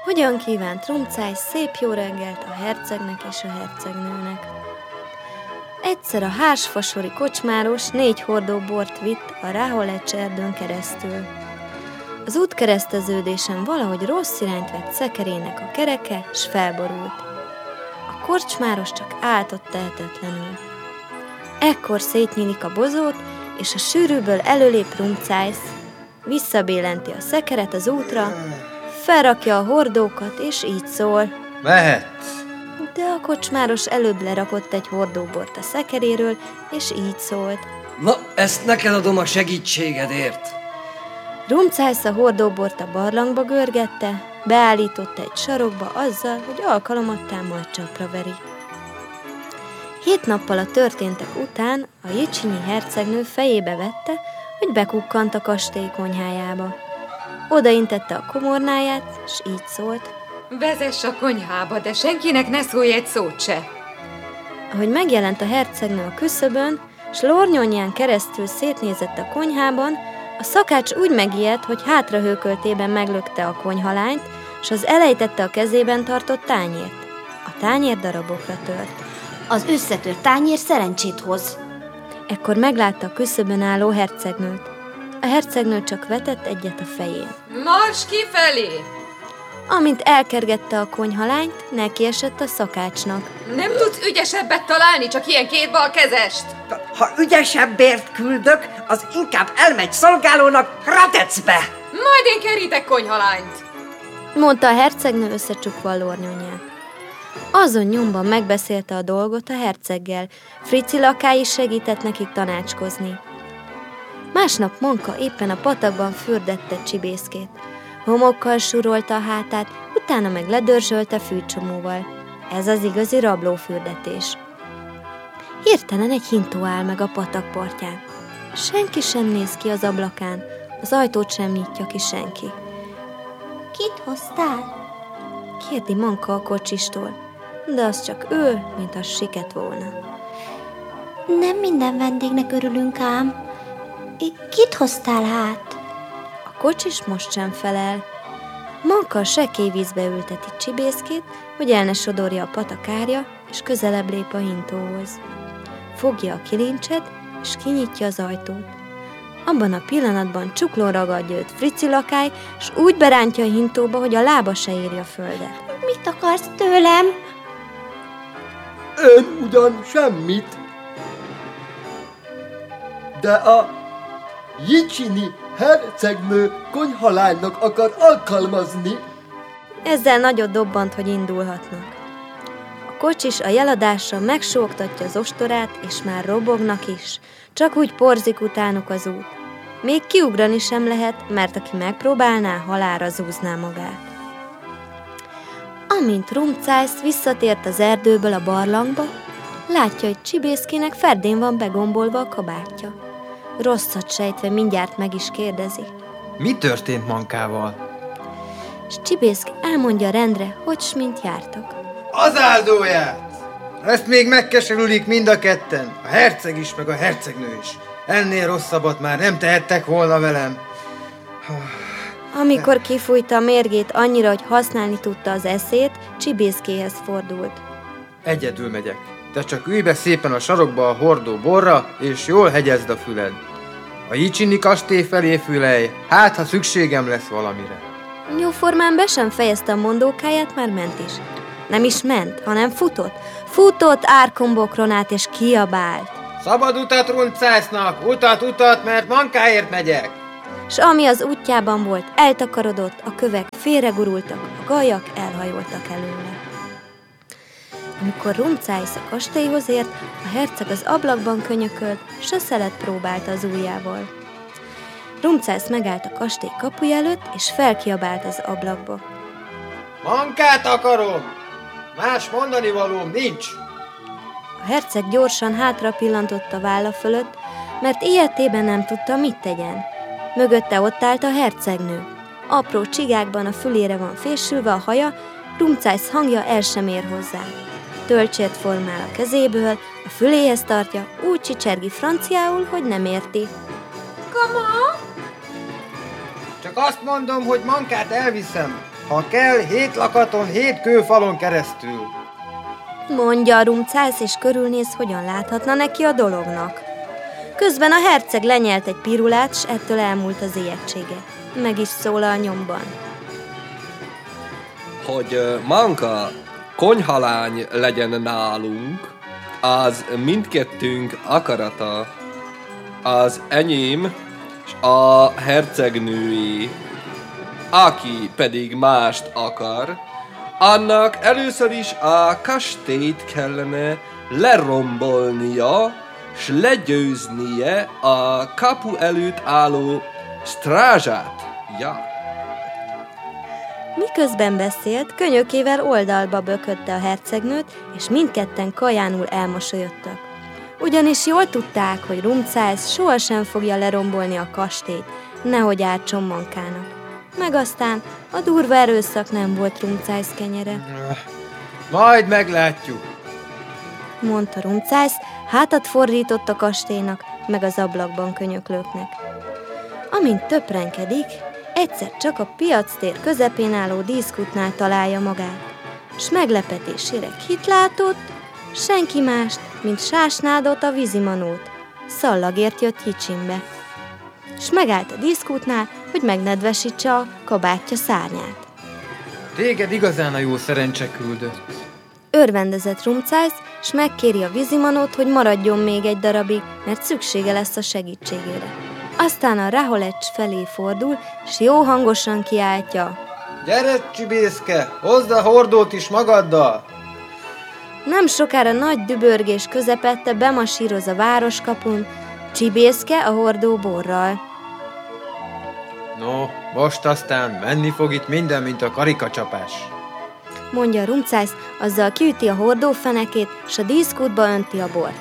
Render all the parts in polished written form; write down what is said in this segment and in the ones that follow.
Hogyan kívánt Rumcáj szép jó reggelt a hercegnek és a hercegnőnek. Egyszer a hársfasori kocsmáros 4 hordó bort vitt a Ráholecs erdőn keresztül. Az útkereszteződésen valahogy rossz irányt vett szekerének a kereke, s felborult. A kocsmáros csak állt ott tehetetlenül. Ekkor szétnyílik a bozót, és a sűrűből előlép Rumcájsz, visszabélenti a szekeret az útra, felrakja a hordókat, és így szól. Mehetsz! De a kocsmáros előbb lerakott egy hordóbort a szekeréről, és így szólt. Na, ezt neked adom a segítségedért. Rumcájsz a hordóbort a barlangba görgette, beállította egy sarokba azzal, hogy alkalomattán majd csapra veri. 7 nappal a történtek után a Jicsinyi hercegnő fejébe vette, hogy bekukkant a kastély konyhájába. Odaintette a komornáját, s így szólt. Vezess a konyhába, de senkinek ne szólj egy szót se. Ahogy megjelent a hercegnő a küszöbön, s lornyonján keresztül szétnézett a konyhában, a szakács úgy megijedt, hogy hátrahőköltében meglökte a konyhalányt, s az elejtette a kezében tartott tányért. A tányér darabokra tört. Az összetört tányér szerencsét hoz. Ekkor meglátta a küszöbön álló hercegnőt. A hercegnő csak vetett egyet a fején. Mars kifelé! Amint elkergette a konyhalányt, nekiesett a szakácsnak. Nem tudsz ügyesebbet találni, csak ilyen 2 balkezest? Ha ügyesebbért küldök, az inkább elmegy szolgálónak Radecbe. Majd én kerítek konyhalányt, mondta a hercegnő összecsukva a lornyonját. Azon nyomban megbeszélte a dolgot a herceggel, Frici lakái segített nekik tanácskozni. Másnap Manka éppen a patakban fürdette Csibészkét. Homokkal súrolta a hátát, utána meg ledörzsölte fűcsomóval. Ez az igazi rablófürdetés. Hirtelen egy hintó áll meg a patak partján. Senki sem néz ki az ablakán, az ajtót sem nyitja ki senki. Kit hoztál? Kérdi Manka a kocsistól, de az csak ő, mint az siket volna. Nem minden vendégnek örülünk ám. Kit hoztál hát? A kocsis most sem felel. Manka a sekély vízbe ülteti Csibészkét, hogy el ne sodorja a patakárja, és közelebb lép a hintóhoz. Fogja a kilincset, és kinyitja az ajtót. Abban a pillanatban csuklón ragadja őt Frici lakály, és úgy berántja a hintóba, hogy a lába se éri a földet. Mit akarsz tőlem? Én ugyan semmit, de a Jicsinyi hercegnő konyhalánynak akar alkalmazni. Ezzel nagyot dobbant, hogy indulhatnak. A kocsis a jeladásra megsógtatja az ostorát, és már robognak is. Csak úgy porzik utánuk az út. Még kiugrani sem lehet, mert aki megpróbálná, halálra zúzná magát. Amint Rumcájsz visszatért az erdőből a barlangba, látja, hogy Csibészkének ferdén van begombolva a kabátja. Rosszat sejtve mindjárt meg is kérdezi. Mi történt Mankával? És Csibészk elmondja rendre, hogy s mint jártak. Az áldóját! Ezt még megkeserülik mind a ketten, a herceg is, meg a hercegnő is. Ennél rosszabbat már nem tehettek volna velem. Amikor kifújta a mérgét annyira, hogy használni tudta az eszét, Csibészkéhez fordult. Egyedül megyek. Te csak ülj be szépen a sarokba a hordó borra, és jól hegyezd a füled. A Jicsinyi kastély felé fülelj, hát ha szükségem lesz valamire. Jóformán be sem fejezte a mondókáját, már ment is. Nem is ment, hanem futott. Futott árkombokron át, és kiabált. Szabad utat Rumcájsznak, utat, mert Mankáért megyek. S ami az útjában volt, eltakarodott, a kövek félregurultak, a gajak elhajoltak előle. Amikor Rumcájsz a kastélyhoz ért, a herceg az ablakban könyökölt, s a szelet próbálta az ujjával. Rumcájsz megállt a kastély kapuja előtt, és felkiabált az ablakba. Mankát akarom! Más mondani valóm nincs! A herceg gyorsan hátra pillantott a válla fölött, mert ilyetében nem tudta, mit tegyen. Mögötte ott állt a hercegnő. Apró csigákban a fülére van fésülve a haja, Rumcájsz hangja el sem ér hozzá. Tölcsért formál a kezéből, a füléhez tartja, úgy csicsergi franciául, hogy nem érti. Kama? Csak azt mondom, hogy Mankát elviszem. Ha kell, 7 lakaton, 7 kőfalon keresztül. Mondja a Rumcász, és körülnéz, hogyan láthatna neki a dolognak. Közben a herceg lenyelt egy pirulát, s ettől elmúlt az ijegysége. Meg is szólal nyomban. Hogy Manka konyhalány legyen nálunk, az mindkettőnk akarata. Az enyém és a hercegnői. Aki pedig mást akar, annak először is a kastélyt kellene lerombolnia, s legyőznie a kapu előtt álló strázsát. Ja. Miközben beszélt, könyökével oldalba bökötte a hercegnőt, és mindketten kajánul elmosolyodtak. Ugyanis jól tudták, hogy Rumcász sohasem fogja lerombolni a kastélyt, nehogy ártson Mankának. Meg aztán a durva erőszak nem volt Rumcász kenyere. Majd meglátjuk, Mondta Rumcász, hátat fordított a kastélynak, meg az ablakban könyöklőknek. Amint töprenkedik, egyszer csak a piactér közepén álló díszkútnál találja magát, s meglepetésére kit látott? Senki mást, mint Sásnádot, a vízimanót. Szallagért jött Jicsimbe, s megállt a díszkútnál, hogy megnedvesítse a kabátja szárnyát. téged igazán a jó szerencse küldött. Örvendezett Rumcász, s megkéri a vízimanót, hogy maradjon még egy darabig, mert szüksége lesz a segítségére. Aztán a Ráholecs felé fordul, s jó hangosan kiáltja. Gyere, Csibészke, hozd a hordót is magaddal! Nem sokára nagy dübörgés közepette bemasíroz a városkapun Csibészke a hordó borral. No, most aztán menni fog itt minden, mint a karikacsapás. Mondja Rumcász, azzal kiüti a hordó fenekét, s a díszkútba önti a bort.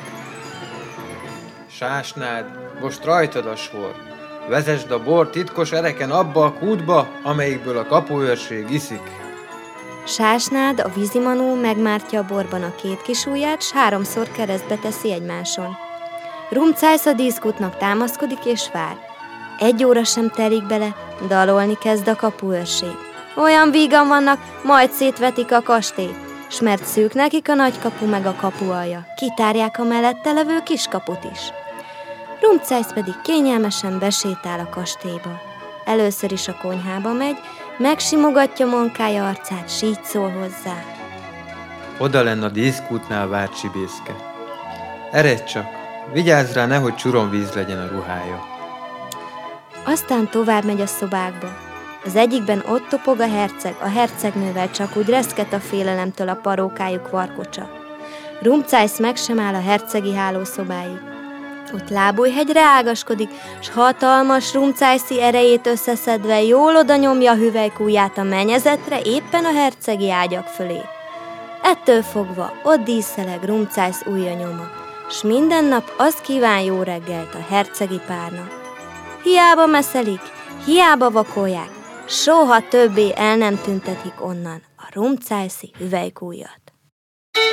Sásnád, most rajtad a sor. Vezesd a bort titkos ereken abba a kútba, amelyikből a kapuőrség iszik. Sásnád, a vízimanó megmártja a borban a két kis ujját, s 3-szor keresztbe teszi egymáson. Rumcász a díszkútnak támaszkodik és vár. 1 óra sem telik bele, dalolni kezd a kapuőrség. Olyan vígan vannak, majd szétvetik a kastélyt, s mert szűk nekik a nagy kapu meg a kapualja, kitárják a mellette levő kiskaput is. Rumcász pedig kényelmesen besétál a kastélyba. Először is a konyhába megy, megsimogatja Mankája arcát, s így szól hozzá. Oda lenn a díszkútnál vár Csibészke. Eredj csak, vigyázz rá, nehogy csuromvíz legyen a ruhája. Aztán tovább megy a szobákba. Az egyikben ott topog a hercegnővel csak úgy reszket a félelemtől a parókájuk varkocsa. Rumcász meg sem áll a hercegi hálószobáig. Ott Lábújhegyre ágaskodik, s hatalmas Rumcászi erejét összeszedve jól oda nyomja a hüvelykújját a mennyezetre éppen a hercegi ágyak fölé. Ettől fogva ott díszeleg Rumcász ujja nyoma, s minden nap azt kíván jó reggelt a hercegi párnak. Hiába messzelik, hiába vakolják, soha többé el nem tüntetik onnan a Rumcászi hüvelykújat.